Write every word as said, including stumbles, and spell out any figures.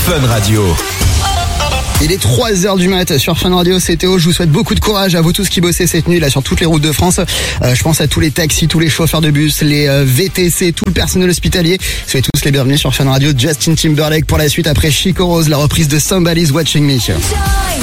Fun Radio. Il est trois heures du mat sur Fun Radio, c'est Théo. Je vous souhaite beaucoup de courage à vous tous qui bossez cette nuit là sur toutes les routes de France. Euh, je pense à tous les taxis, tous les chauffeurs de bus, les euh, V T C, tout le personnel hospitalier. Soyez tous les bienvenus sur Fun Radio. Justin Timberlake pour la suite après Chico Rose, la reprise de Somebody's Watching Me.